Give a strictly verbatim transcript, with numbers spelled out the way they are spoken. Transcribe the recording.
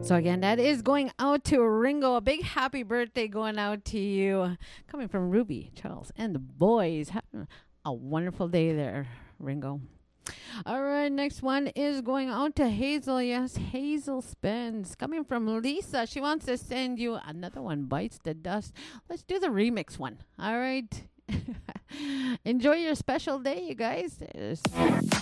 So again, that is going out to Ringo. A big happy birthday going out to you. Coming from Ruby, Charles, and the boys. Having a wonderful day there, Ringo. All right, next one is going out to Hazel. Yes, Hazel Spence. Coming from Lisa. She wants to send you another one, Bites the Dust. Let's do the remix one. All right. Enjoy your special day, you guys. There's